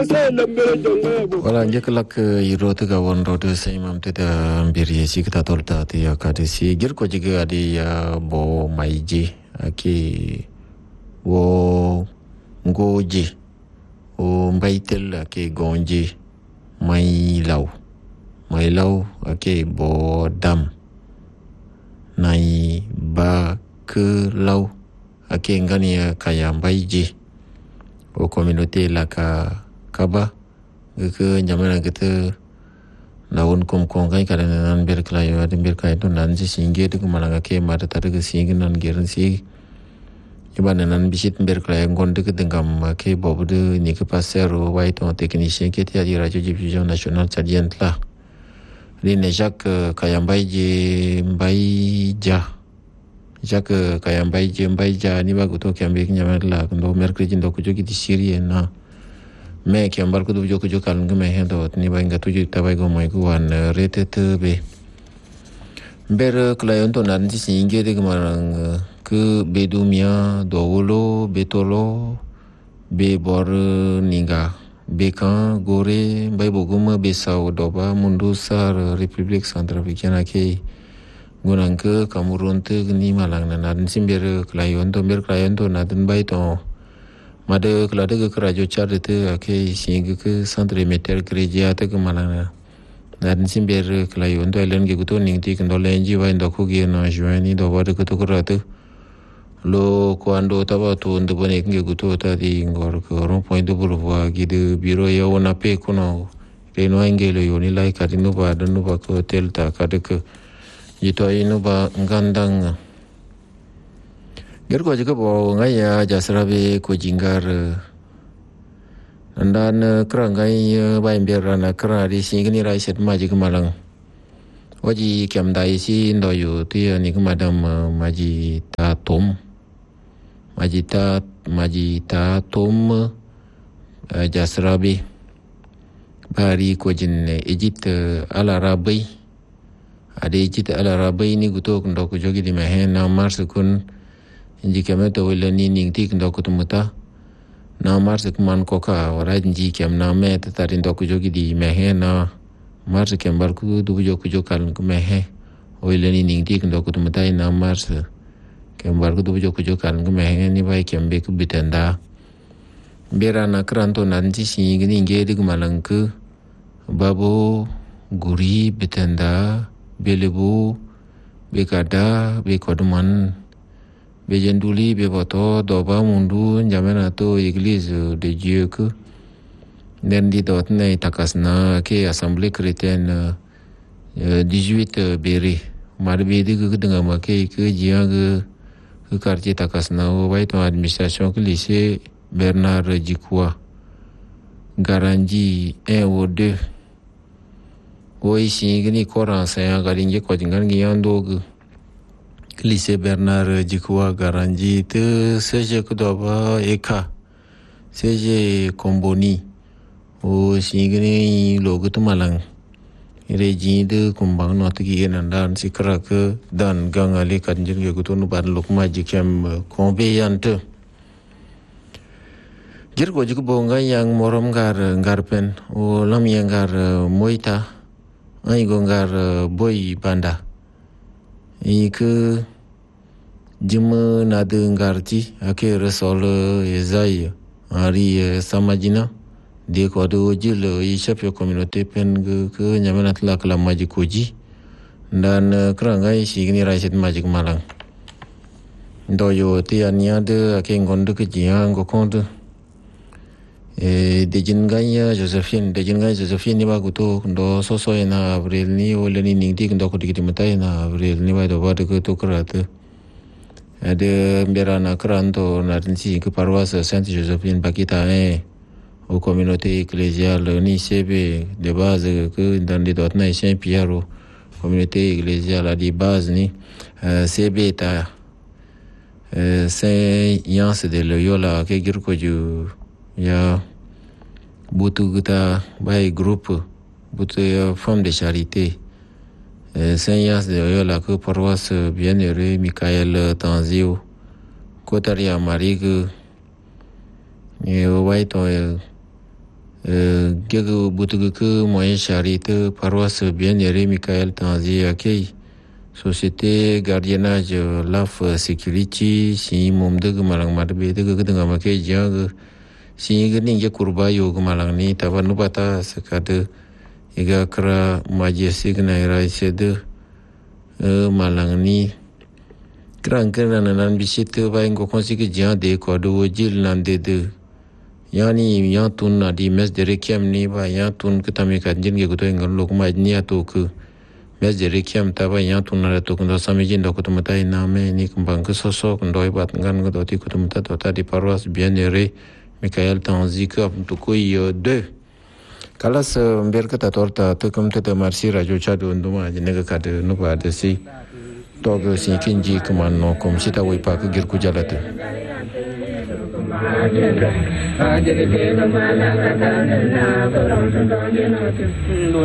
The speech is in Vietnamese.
wala njëkkalak yiroti ga won rodo sai mam teda mbiri si kita tolta ti akade si gir ko jiga adi bo maiji aki wo ngoji o mbaitel aki gonji mai law aki bo dam nai ba ke law aki ngani kaya mbaiji o communauté la kaba ke jamana kita naun kom kongai karena nan berkelayu ada berkelayu tu nan si singgih tu kemana ke mata tadi ke singgih nan geran si iba nan bisit berkelayu gonde ke dengam ke bawa tu ni ke pasar wai tu teknisi ke tiada raja jibjam nasional cadian lah ni nejak kaya mbai jak kaya mbai ni bagu tu kami kenyamanan lah kalau mereka jindo kujo kita Syria na मैं क्या बार को जो कुछ कालन के मैं है तो उतनी बाइंग का तुझे तबाई को मैं को वन रेते तो बे बेर क्लाइंट तो नारंजी सिंगे देख मारंग के बेदुमिया दोवलो बेतोलो बेबोर निगा बेकां गोरे बाई बोगुम बेसाओ दोबा मुंडूसार रिपब्लिक सेंट्रल के गुनांग के कामरून ते गनी मालांग नारंजी बेर क्लाइंट तो नादन बाई तो Mada kelada ke kerajo cara tu akai sehingga ke santri meter gereja tu ke malana. Dan simber kelayu untuk elen ke kutu ningti kendala enji wa indaku ke na juani do wada kutu keratu. Lo kuando taba tu untuk bonek ke kutu tadi ngor ke orang point tu berubah gitu biro ya wana pe kuno. Reno angelo yo nilai kadinu ba dan nu ba ke hotel ta kada ke itu inu ba ngandang. Ger ko juga bawa ngaya jasrabe ko jinggar andan kerang ngai baim berana kera di sini ni rai set maji kemalang waji kiam dai si ndoyu ti ni kemadam maji ta tom jasrabe bari ko jin Egypt ala rabai ada Egypt ala rabai ni gutok ndok jogi di mehen na mars kun Jika mereka wala ni ningti kendo kutumuta, na mars kuman koka orang jika nama tetapi ndok jogi di mehe na mars kembar ku dubu joku kalan ku mehe, wala ni ningti kendo kutumuta na mars kembar ku dubu joku kalan ku mehe ni baik kembe ku bitenda. Bera na keranto nanti sini gini ngedi kumalang ku babu guri bitenda belebu bekada bekoduman Bejenduli bebato doba mundu jamana to église de Dieu que den di dot nei takasna ke assemblée chrétienne 18 beri marbe di ke dengan make ke jiang ke quartier takasna wai to administration ke lycée Bernard Jikwa garanji 1 ou 2 woi singni koran saya garinge ko jingan giando lycée Bernard Jikwa garanji te seje kudoba eka seje komboni o singini logo tu malang reji de kumbang not ki enandan sikra ke dan gangali kanjin ke kutu nu ban lokma jikem konveyante jirgo jiku bonga yang morom garpen o lam yang gar moita ai gongar boy banda Ike jema nada ngarti ake resol ezai ari samajina de ko do jil ishap communauté pen ke nyamanat la kala maji koji dan krangai signi raiset maji malang doyo ti ania de ake ngondo ke jiang ko konde de jingaya Josephine ni ba kuto ndo soso na abril ni ole ni ningti ndo ko dikiti matai na abril ni ba do ba de ko krate ade berana kranto na tinsi ke paroisse Sainte Josephine bakita au communauté ecclésiale ni CB de base que dans les d'autres na Saint Pierre communauté ecclésiale de base ni CB ta Saint Yance de Loyola ke girko ju ya butu kita baik groupe butu femme de charité Saint-Yas de Loyola que paroisse bienheureux Michael Tanzio Kotaria Marie que wai to gege butugu ke moyen charité paroisse bien-aimé Michael Tanzi Akei société gardiennage laf security si mumde malang madbe de gedanga make jang si geninge kurba yo malang ni tabanu bata sakade iga kra majestic na ira sede malang ni kran nan bisit ba ngo konsike jang de ko do jil nan de yani yang tun na di mes de rekiam ni ba yang tun ketame kan jin ge goto ngal lok ma ni ato ku mes de rekiam ta ba yang tun na to ndo samijin do ko tumata ina me ni kumbang ke soso ndoi bat ngan go ti ko tumata to ta di paroisse bien-aimé Michael Tanzi ka to ko yo 2 kalas mberka ta torta to kam te marsi radio chadu nduma ne ga ka de no ba de si to go si kinji kuman no kom sita wi pa ka gir ku jalata